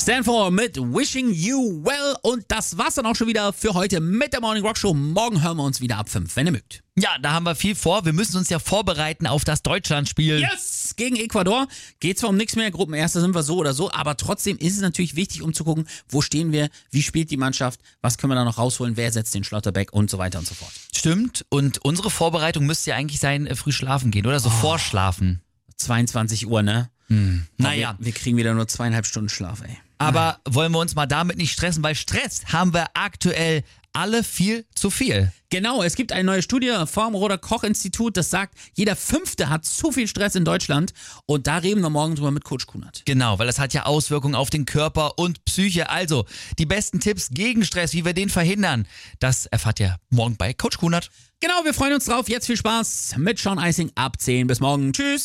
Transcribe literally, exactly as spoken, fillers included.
Stanford mit Wishing You Well. Und das war's dann auch schon wieder für heute mit der Morning Rock Show. Morgen hören wir uns wieder ab fünf, wenn ihr mögt. Ja, da haben wir viel vor. Wir müssen uns ja vorbereiten auf das Deutschlandspiel. Yes! Gegen Ecuador. Geht zwar um nichts mehr, Gruppenerster sind wir so oder so, aber trotzdem ist es natürlich wichtig, um zu gucken, wo stehen wir, wie spielt die Mannschaft, was können wir da noch rausholen, wer setzt den Schlotterbeck und so weiter und so fort. Stimmt. Und unsere Vorbereitung müsste ja eigentlich sein, äh, früh schlafen gehen, oder? So oh. vorschlafen. zweiundzwanzig Uhr, ne? Hm. Oh, Naja. Wir, wir kriegen wieder nur zweieinhalb Stunden Schlaf, ey. Aber wollen wir uns mal damit nicht stressen, weil Stress haben wir aktuell alle viel zu viel. Genau, es gibt eine neue Studie vom Robert-Koch-Institut, das sagt, jeder Fünfte hat zu viel Stress in Deutschland. Und da reden wir morgen drüber mit Coach Kunert. Genau, weil das hat ja Auswirkungen auf den Körper und Psyche. Also, die besten Tipps gegen Stress, wie wir den verhindern, das erfahrt ihr morgen bei Coach Kunert. Genau, wir freuen uns drauf. Jetzt viel Spaß mit Sean Eising ab zehn. Bis morgen. Tschüss.